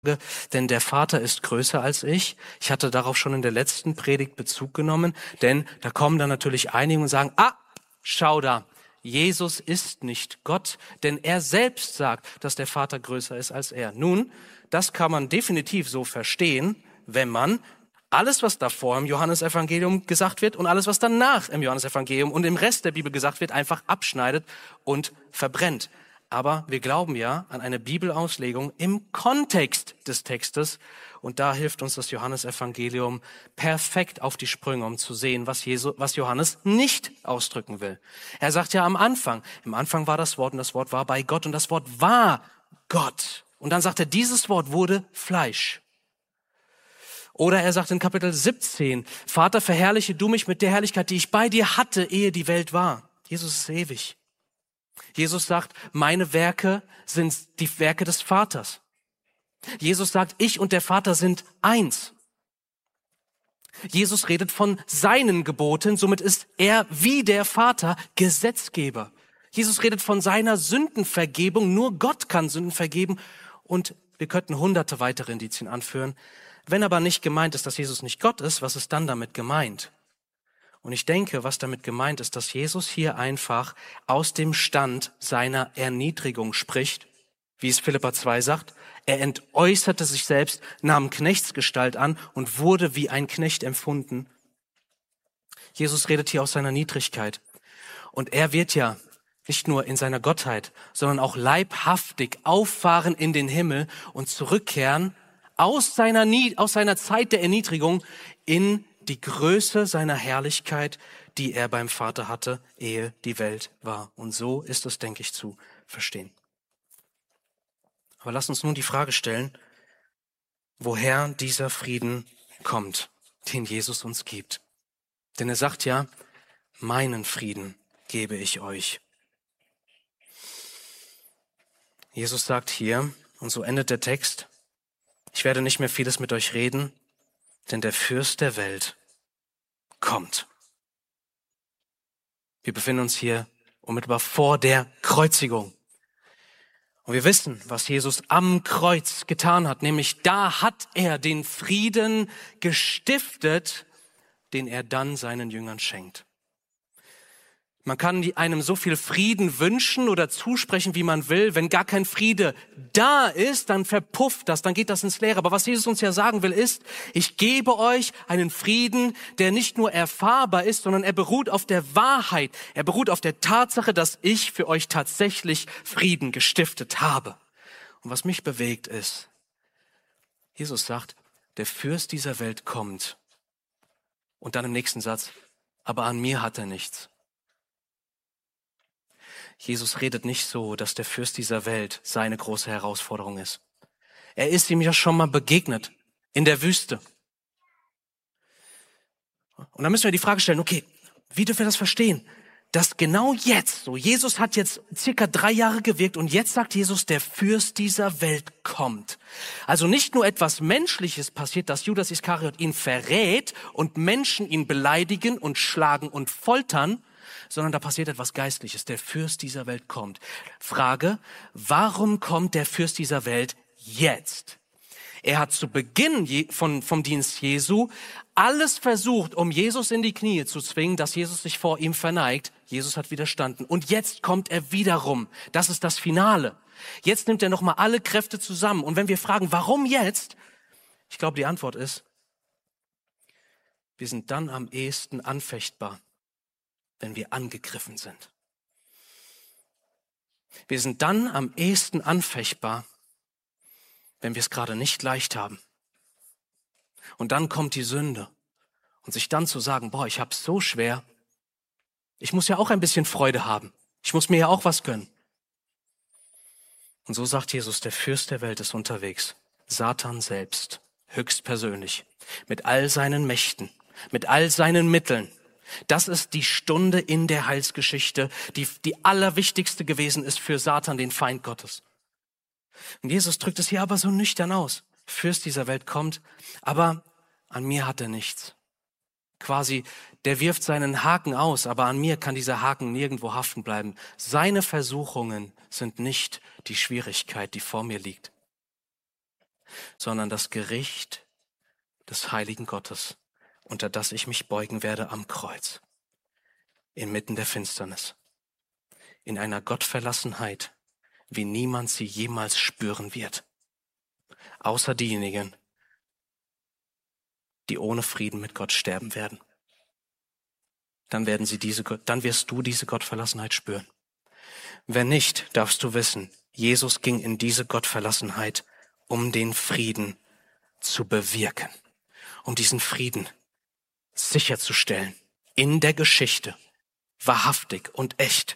denn der Vater ist größer als ich. Ich hatte darauf schon in der letzten Predigt Bezug genommen, denn da kommen dann natürlich einige und sagen, schau da, Jesus ist nicht Gott, denn er selbst sagt, dass der Vater größer ist als er. Nun, das kann man definitiv so verstehen, wenn man alles, was davor im Johannesevangelium gesagt wird und alles, was danach im Johannesevangelium und im Rest der Bibel gesagt wird, einfach abschneidet und verbrennt. Aber wir glauben ja an eine Bibelauslegung im Kontext des Textes und da hilft uns das Johannesevangelium perfekt auf die Sprünge, um zu sehen, was Johannes nicht ausdrücken will. Er sagt ja im Anfang war das Wort und das Wort war bei Gott und das Wort war Gott. Und dann sagt er, dieses Wort wurde Fleisch. Oder er sagt in Kapitel 17, Vater, verherrliche du mich mit der Herrlichkeit, die ich bei dir hatte, ehe die Welt war. Jesus ist ewig. Jesus sagt, meine Werke sind die Werke des Vaters. Jesus sagt, ich und der Vater sind eins. Jesus redet von seinen Geboten, somit ist er wie der Vater Gesetzgeber. Jesus redet von seiner Sündenvergebung, nur Gott kann Sünden vergeben und wir könnten hunderte weitere Indizien anführen. Wenn aber nicht gemeint ist, dass Jesus nicht Gott ist, was ist dann damit gemeint? Und ich denke, was damit gemeint ist, dass Jesus hier einfach aus dem Stand seiner Erniedrigung spricht, wie es Philipper 2 sagt. Er entäußerte sich selbst, nahm Knechtsgestalt an und wurde wie ein Knecht empfunden. Jesus redet hier aus seiner Niedrigkeit. Und er wird ja nicht nur in seiner Gottheit, sondern auch leibhaftig auffahren in den Himmel und zurückkehren aus seiner Zeit der Erniedrigung in die Größe seiner Herrlichkeit, die er beim Vater hatte, ehe die Welt war. Und so ist es, denke ich, zu verstehen. Aber lasst uns nun die Frage stellen, woher dieser Frieden kommt, den Jesus uns gibt. Denn er sagt ja, meinen Frieden gebe ich euch. Jesus sagt hier, und so endet der Text, ich werde nicht mehr vieles mit euch reden, denn der Fürst der Welt kommt. Wir befinden uns hier unmittelbar vor der Kreuzigung. Und wir wissen, was Jesus am Kreuz getan hat, nämlich da hat er den Frieden gestiftet, den er dann seinen Jüngern schenkt. Man kann einem so viel Frieden wünschen oder zusprechen, wie man will. Wenn gar kein Friede da ist, dann verpufft das, dann geht das ins Leere. Aber was Jesus uns ja sagen will, ist, ich gebe euch einen Frieden, der nicht nur erfahrbar ist, sondern er beruht auf der Wahrheit. Er beruht auf der Tatsache, dass ich für euch tatsächlich Frieden gestiftet habe. Und was mich bewegt ist, Jesus sagt, der Fürst dieser Welt kommt. Und dann im nächsten Satz, aber an mir hat er nichts. Jesus redet nicht so, dass der Fürst dieser Welt seine große Herausforderung ist. Er ist ihm ja schon mal begegnet in der Wüste. Und dann müssen wir die Frage stellen, okay, wie dürfen wir das verstehen? Dass genau jetzt, so Jesus hat jetzt circa 3 Jahre gewirkt und jetzt sagt Jesus, der Fürst dieser Welt kommt. Also nicht nur etwas Menschliches passiert, dass Judas Iskariot ihn verrät und Menschen ihn beleidigen und schlagen und foltern, sondern da passiert etwas Geistliches. Der Fürst dieser Welt kommt. Frage, warum kommt der Fürst dieser Welt jetzt? Er hat zu Beginn vom Dienst Jesu alles versucht, um Jesus in die Knie zu zwingen, dass Jesus sich vor ihm verneigt. Jesus hat widerstanden. Und jetzt kommt er wiederum. Das ist das Finale. Jetzt nimmt er nochmal alle Kräfte zusammen. Und wenn wir fragen, warum jetzt? Ich glaube, die Antwort ist, wir sind dann am ehesten anfechtbar, wenn wir angegriffen sind. Wir sind dann am ehesten anfechtbar, wenn wir es gerade nicht leicht haben. Und dann kommt die Sünde. Und sich dann zu sagen, boah, ich hab's so schwer. Ich muss ja auch ein bisschen Freude haben. Ich muss mir ja auch was gönnen. Und so sagt Jesus, der Fürst der Welt ist unterwegs. Satan selbst, höchstpersönlich, mit all seinen Mächten, mit all seinen Mitteln. Das ist die Stunde in der Heilsgeschichte, die allerwichtigste gewesen ist für Satan, den Feind Gottes. Und Jesus drückt es hier aber so nüchtern aus. Fürst dieser Welt kommt, aber an mir hat er nichts. Quasi, der wirft seinen Haken aus, aber an mir kann dieser Haken nirgendwo haften bleiben. Seine Versuchungen sind nicht die Schwierigkeit, die vor mir liegt. sondern das Gericht des heiligen Gottes, unter das ich mich beugen werde am Kreuz, inmitten der Finsternis, in einer Gottverlassenheit, wie niemand sie jemals spüren wird, außer diejenigen, die ohne Frieden mit Gott sterben werden. Dann wirst du diese Gottverlassenheit spüren. Wenn nicht, darfst du wissen, Jesus ging in diese Gottverlassenheit, um den Frieden zu bewirken, um diesen Frieden sicherzustellen, in der Geschichte, wahrhaftig und echt.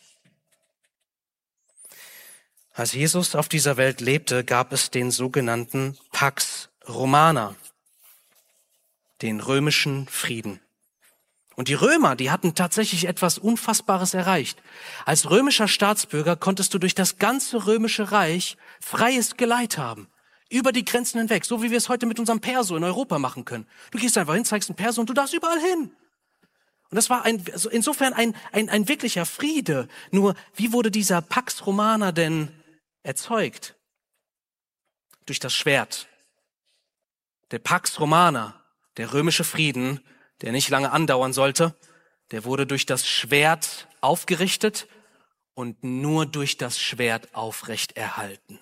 Als Jesus auf dieser Welt lebte, gab es den sogenannten Pax Romana, den römischen Frieden. Und die Römer, die hatten tatsächlich etwas Unfassbares erreicht. Als römischer Staatsbürger konntest du durch das ganze römische Reich freies Geleit haben. Über die Grenzen hinweg, so wie wir es heute mit unserem Perso in Europa machen können. Du gehst einfach hin, zeigst ein Perso und du darfst überall hin. Und das war insofern ein wirklicher Friede. Nur, wie wurde dieser Pax Romana denn erzeugt? Durch das Schwert. Der Pax Romana, der römische Frieden, der nicht lange andauern sollte, der wurde durch das Schwert aufgerichtet und nur durch das Schwert aufrecht erhalten.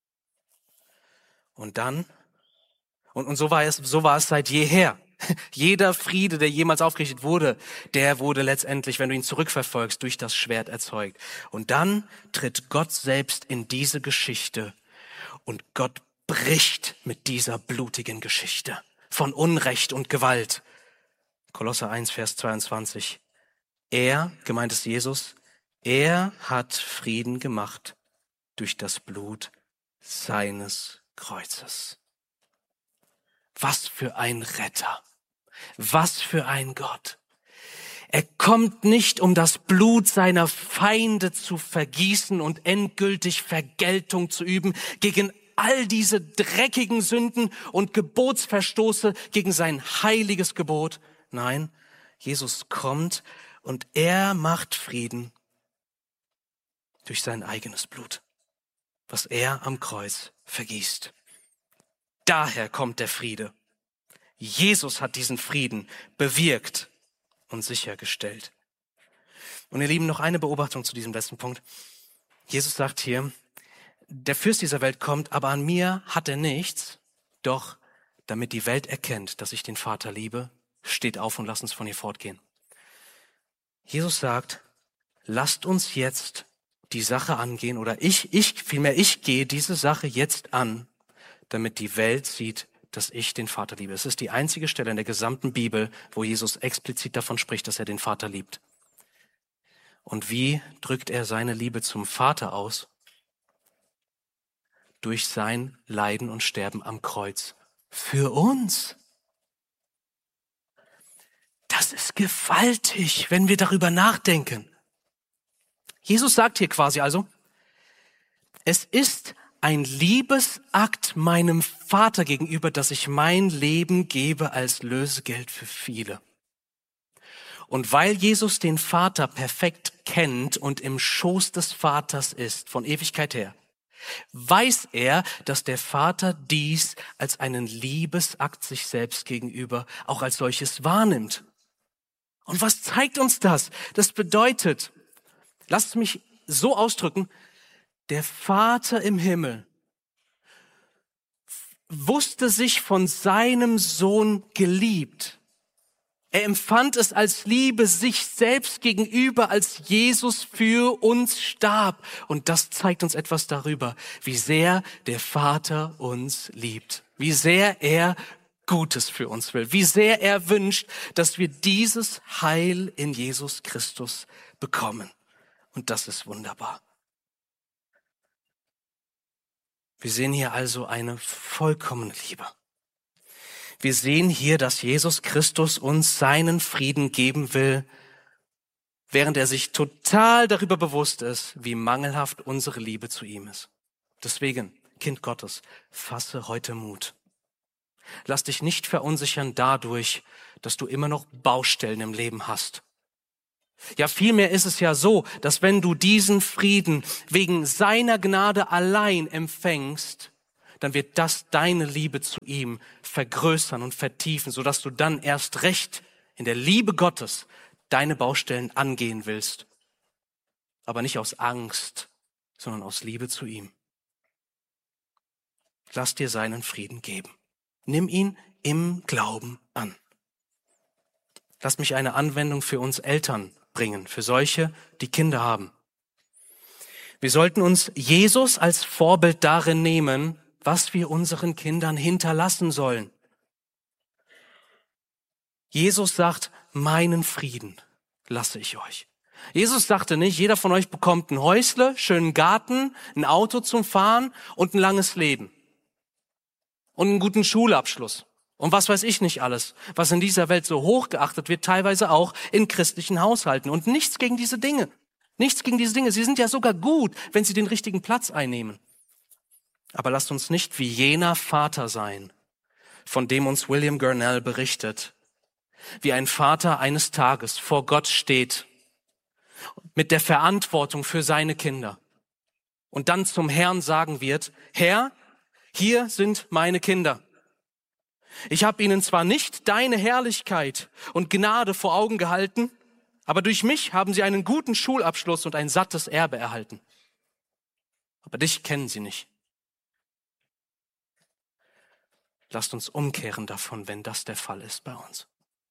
Und dann, und so war es seit jeher. Jeder Friede, der jemals aufgerichtet wurde, der wurde letztendlich, wenn du ihn zurückverfolgst, durch das Schwert erzeugt. Und dann tritt Gott selbst in diese Geschichte und Gott bricht mit dieser blutigen Geschichte von Unrecht und Gewalt. Kolosser 1, Vers 22. Er, gemeint ist Jesus, er hat Frieden gemacht durch das Blut seines Kreuzes. Was für ein Retter. Was für ein Gott. Er kommt nicht, um das Blut seiner Feinde zu vergießen und endgültig Vergeltung zu üben gegen all diese dreckigen Sünden und Gebotsverstoße gegen sein heiliges Gebot. Nein, Jesus kommt und er macht Frieden durch sein eigenes Blut, was er am Kreuz vergießt. Daher kommt der Friede. Jesus hat diesen Frieden bewirkt und sichergestellt. Und ihr Lieben, noch eine Beobachtung zu diesem letzten Punkt. Jesus sagt hier, der Fürst dieser Welt kommt, aber an mir hat er nichts, doch damit die Welt erkennt, dass ich den Vater liebe, steht auf und lasst uns von hier fortgehen. Jesus sagt, lasst uns jetzt die Sache angehen, oder ich gehe diese Sache jetzt an, damit die Welt sieht, dass ich den Vater liebe. Es ist die einzige Stelle in der gesamten Bibel, wo Jesus explizit davon spricht, dass er den Vater liebt. Und wie drückt er seine Liebe zum Vater aus? Durch sein Leiden und Sterben am Kreuz. Für uns. Das ist gewaltig, wenn wir darüber nachdenken. Jesus sagt hier quasi also, es ist ein Liebesakt meinem Vater gegenüber, dass ich mein Leben gebe als Lösegeld für viele. Und weil Jesus den Vater perfekt kennt und im Schoß des Vaters ist, von Ewigkeit her, weiß er, dass der Vater dies als einen Liebesakt sich selbst gegenüber auch als solches wahrnimmt. Und was zeigt uns das? Das bedeutet, lasst mich so ausdrücken, der Vater im Himmel wusste sich von seinem Sohn geliebt. Er empfand es als Liebe sich selbst gegenüber, als Jesus für uns starb. Und das zeigt uns etwas darüber, wie sehr der Vater uns liebt, wie sehr er Gutes für uns will, wie sehr er wünscht, dass wir dieses Heil in Jesus Christus bekommen. Und das ist wunderbar. Wir sehen hier also eine vollkommene Liebe. Wir sehen hier, dass Jesus Christus uns seinen Frieden geben will, während er sich total darüber bewusst ist, wie mangelhaft unsere Liebe zu ihm ist. Deswegen, Kind Gottes, fasse heute Mut. Lass dich nicht verunsichern dadurch, dass du immer noch Baustellen im Leben hast. Ja, vielmehr ist es ja so, dass wenn du diesen Frieden wegen seiner Gnade allein empfängst, dann wird das deine Liebe zu ihm vergrößern und vertiefen, sodass du dann erst recht in der Liebe Gottes deine Baustellen angehen willst. Aber nicht aus Angst, sondern aus Liebe zu ihm. Lass dir seinen Frieden geben. Nimm ihn im Glauben an. Lass mich eine Anwendung für uns Eltern bringen, für solche, die Kinder haben. Wir sollten uns Jesus als Vorbild darin nehmen, was wir unseren Kindern hinterlassen sollen. Jesus sagt, meinen Frieden lasse ich euch. Jesus sagte nicht, jeder von euch bekommt ein Häusle, schönen Garten, ein Auto zum Fahren und ein langes Leben. Und einen guten Schulabschluss. Und was weiß ich nicht alles, was in dieser Welt so hoch geachtet wird, teilweise auch in christlichen Haushalten. Und nichts gegen diese Dinge. Nichts gegen diese Dinge. Sie sind ja sogar gut, wenn sie den richtigen Platz einnehmen. Aber lasst uns nicht wie jener Vater sein, von dem uns William Gurnall berichtet. Wie ein Vater eines Tages vor Gott steht, mit der Verantwortung für seine Kinder. Und dann zum Herrn sagen wird, Herr, hier sind meine Kinder. Ich habe ihnen zwar nicht deine Herrlichkeit und Gnade vor Augen gehalten, aber durch mich haben sie einen guten Schulabschluss und ein sattes Erbe erhalten. Aber dich kennen sie nicht. Lasst uns umkehren davon, wenn das der Fall ist bei uns.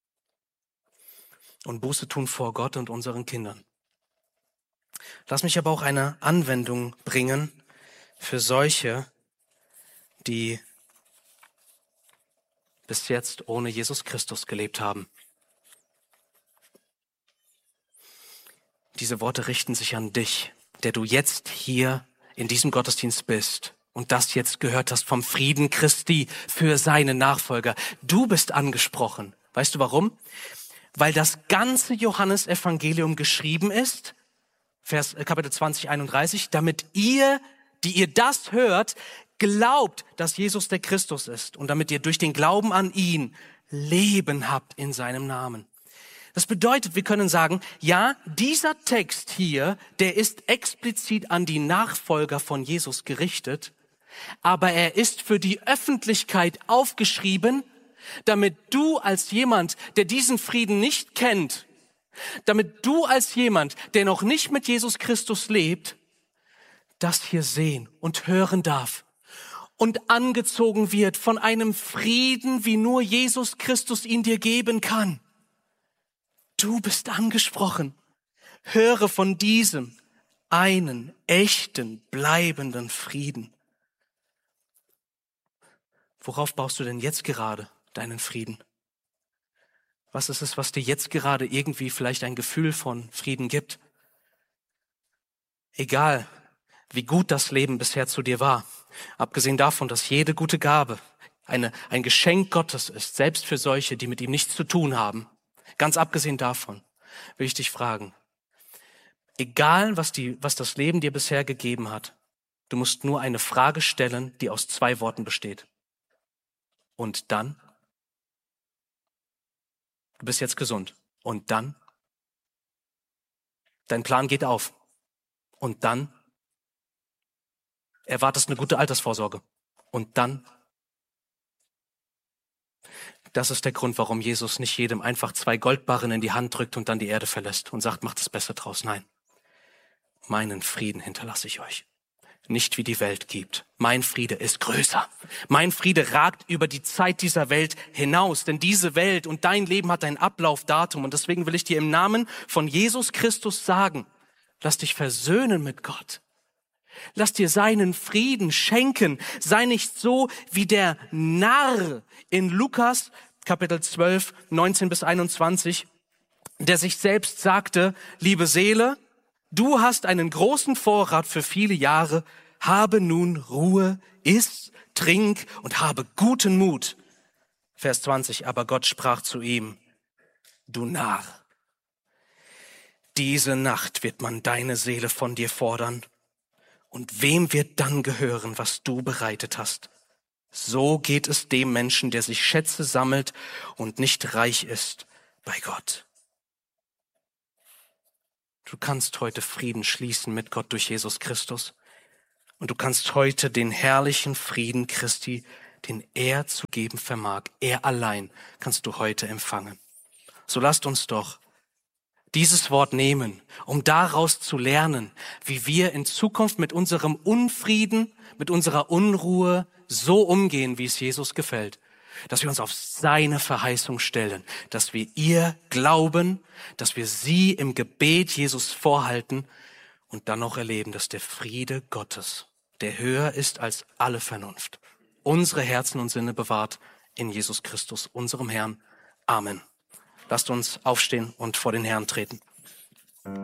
Und Buße tun vor Gott und unseren Kindern. Lass mich aber auch eine Anwendung bringen für solche, die bis jetzt ohne Jesus Christus gelebt haben. Diese Worte richten sich an dich, der du jetzt hier in diesem Gottesdienst bist und das jetzt gehört hast vom Frieden Christi für seine Nachfolger. Du bist angesprochen. Weißt du warum? Weil das ganze Johannesevangelium geschrieben ist, Kapitel 20, 31, damit ihr, die ihr das hört, glaubt, dass Jesus der Christus ist und damit ihr durch den Glauben an ihn Leben habt in seinem Namen. Das bedeutet, wir können sagen, ja, dieser Text hier, der ist explizit an die Nachfolger von Jesus gerichtet, aber er ist für die Öffentlichkeit aufgeschrieben, damit du als jemand, der diesen Frieden nicht kennt, damit du als jemand, der noch nicht mit Jesus Christus lebt, das hier sehen und hören darf und angezogen wird von einem Frieden, wie nur Jesus Christus ihn dir geben kann. Du bist angesprochen. Höre von diesem einen echten, bleibenden Frieden. Worauf baust du denn jetzt gerade deinen Frieden? Was ist es, was dir jetzt gerade irgendwie vielleicht ein Gefühl von Frieden gibt? Egal, wie gut das Leben bisher zu dir war, abgesehen davon, dass jede gute Gabe ein Geschenk Gottes ist, selbst für solche, die mit ihm nichts zu tun haben. Ganz abgesehen davon will ich dich fragen, egal was das Leben dir bisher gegeben hat, du musst nur eine Frage stellen, die aus 2 Worten besteht. Und dann? Du bist jetzt gesund. Und dann? Dein Plan geht auf. Und dann? Erwartest eine gute Altersvorsorge. Und dann? Das ist der Grund, warum Jesus nicht jedem einfach 2 Goldbarren in die Hand drückt und dann die Erde verlässt und sagt, macht das Beste draus. Nein. Meinen Frieden hinterlasse ich euch. Nicht wie die Welt gibt. Mein Friede ist größer. Mein Friede ragt über die Zeit dieser Welt hinaus. Denn diese Welt und dein Leben hat ein Ablaufdatum. Und deswegen will ich dir im Namen von Jesus Christus sagen, lass dich versöhnen mit Gott. Lass dir seinen Frieden schenken. Sei nicht so wie der Narr in Lukas, Kapitel 12, 19 bis 21, der sich selbst sagte, liebe Seele, du hast einen großen Vorrat für viele Jahre, habe nun Ruhe, iss, trink und habe guten Mut. Vers 20, aber Gott sprach zu ihm, du Narr, diese Nacht wird man deine Seele von dir fordern. Und wem wird dann gehören, was du bereitet hast? So geht es dem Menschen, der sich Schätze sammelt und nicht reich ist bei Gott. Du kannst heute Frieden schließen mit Gott durch Jesus Christus. Und du kannst heute den herrlichen Frieden Christi, den er zu geben vermag, er allein, kannst du heute empfangen. So lasst uns doch dieses Wort nehmen, um daraus zu lernen, wie wir in Zukunft mit unserem Unfrieden, mit unserer Unruhe so umgehen, wie es Jesus gefällt. Dass wir uns auf seine Verheißung stellen, dass wir ihr glauben, dass wir sie im Gebet Jesus vorhalten und dann noch erleben, dass der Friede Gottes, der höher ist als alle Vernunft, unsere Herzen und Sinne bewahrt in Jesus Christus, unserem Herrn. Amen. Lasst uns aufstehen und vor den Herrn treten.